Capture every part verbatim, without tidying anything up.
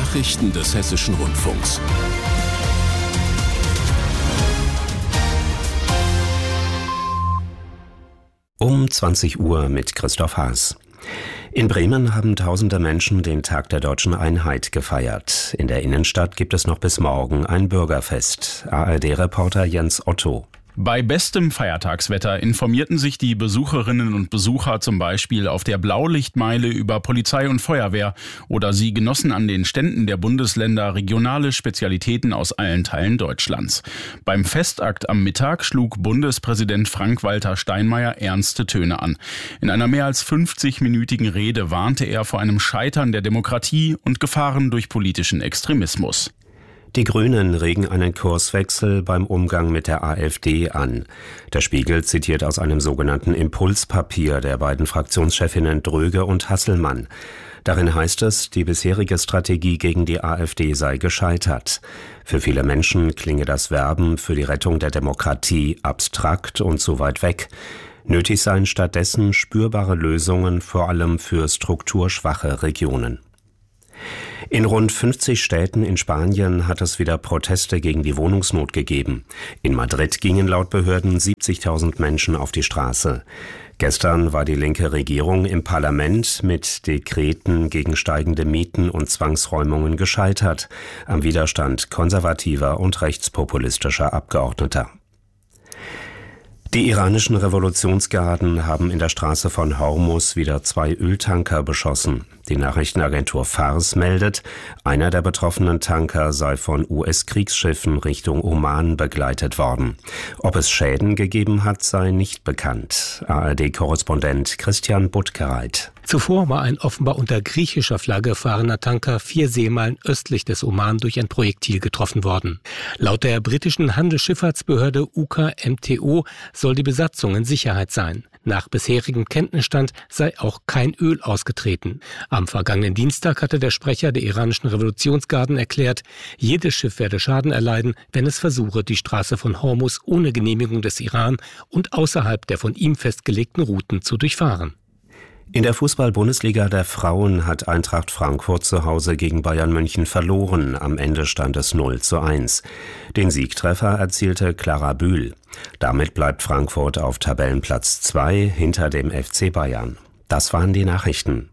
Nachrichten des Hessischen Rundfunks. Um zwanzig Uhr mit Christoph Haas. In Bremen haben tausende Menschen den Tag der Deutschen Einheit gefeiert. In der Innenstadt gibt es noch bis morgen ein Bürgerfest. A R D-Reporter Jens Otto. Bei bestem Feiertagswetter informierten sich die Besucherinnen und Besucher zum Beispiel auf der Blaulichtmeile über Polizei und Feuerwehr oder sie genossen an den Ständen der Bundesländer regionale Spezialitäten aus allen Teilen Deutschlands. Beim Festakt am Mittag schlug Bundespräsident Frank-Walter Steinmeier ernste Töne an. In einer mehr als fünfzig-minütigen Rede warnte er vor einem Scheitern der Demokratie und Gefahren durch politischen Extremismus. Die Grünen regen einen Kurswechsel beim Umgang mit der AfD an. Der Spiegel zitiert aus einem sogenannten Impulspapier der beiden Fraktionschefinnen Dröge und Hasselmann. Darin heißt es, die bisherige Strategie gegen die AfD sei gescheitert. Für viele Menschen klinge das Werben für die Rettung der Demokratie abstrakt und zu weit weg. Nötig seien stattdessen spürbare Lösungen, vor allem für strukturschwache Regionen. In rund fünfzig Städten in Spanien hat es wieder Proteste gegen die Wohnungsnot gegeben. In Madrid gingen laut Behörden siebzigtausend Menschen auf die Straße. Gestern war die linke Regierung im Parlament mit Dekreten gegen steigende Mieten und Zwangsräumungen gescheitert, am Widerstand konservativer und rechtspopulistischer Abgeordneter. Die iranischen Revolutionsgarden haben in der Straße von Hormuz wieder zwei Öltanker beschossen. Die Nachrichtenagentur Fars meldet, einer der betroffenen Tanker sei von U S-Kriegsschiffen Richtung Oman begleitet worden. Ob es Schäden gegeben hat, sei nicht bekannt. A R D-Korrespondent Christian Buttgereit. Zuvor war ein offenbar unter griechischer Flagge fahrender Tanker vier Seemeilen östlich des Oman durch ein Projektil getroffen worden. Laut der britischen Handelsschifffahrtsbehörde U K M T O soll die Besatzung in Sicherheit sein. Nach bisherigem Kenntnisstand sei auch kein Öl ausgetreten. Am vergangenen Dienstag hatte der Sprecher der iranischen Revolutionsgarden erklärt, jedes Schiff werde Schaden erleiden, wenn es versuche, die Straße von Hormuz ohne Genehmigung des Iran und außerhalb der von ihm festgelegten Routen zu durchfahren. In der Fußball-Bundesliga der Frauen hat Eintracht Frankfurt zu Hause gegen Bayern München verloren. Am Ende stand es null zu eins. Den Siegtreffer erzielte Clara Bühl. Damit bleibt Frankfurt auf Tabellenplatz zwei hinter dem F C Bayern. Das waren die Nachrichten.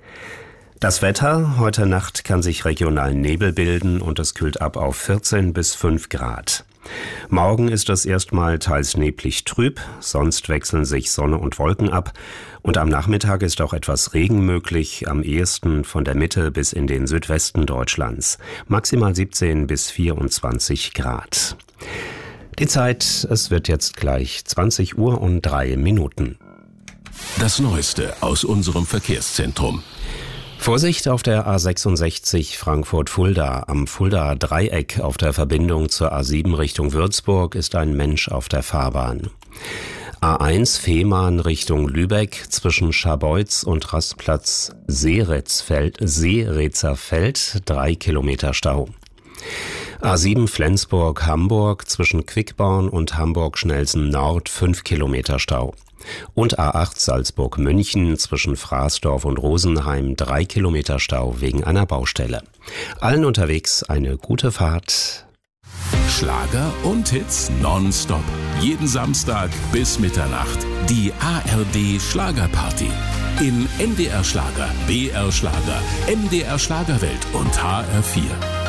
Das Wetter: Heute Nacht kann sich regional Nebel bilden und es kühlt ab auf vierzehn bis fünf Grad. Morgen ist es erstmal teils neblig trüb, sonst wechseln sich Sonne und Wolken ab und am Nachmittag ist auch etwas Regen möglich, am ehesten von der Mitte bis in den Südwesten Deutschlands. Maximal siebzehn bis vierundzwanzig Grad. Die Zeit, es wird jetzt gleich zwanzig Uhr und drei Minuten. Das Neueste aus unserem Verkehrszentrum. Vorsicht auf der A sechsundsechzig Frankfurt-Fulda. Am Fuldaer Dreieck auf der Verbindung zur A sieben Richtung Würzburg ist ein Mensch auf der Fahrbahn. A eins Fehmarn Richtung Lübeck zwischen Scharbeutz und Rastplatz Seeritzfeld, Seeretzerfeld, drei Kilometer Stau. A sieben Flensburg-Hamburg zwischen Quickborn und Hamburg-Schnelsen Nord, fünf Kilometer Stau. Und A acht Salzburg-München zwischen Fraßdorf und Rosenheim, drei Kilometer Stau wegen einer Baustelle. Allen unterwegs eine gute Fahrt. Schlager und Hits nonstop. Jeden Samstag bis Mitternacht. Die A R D Schlagerparty. In N D R Schlager, B R Schlager, M D R Schlagerwelt und H R vier.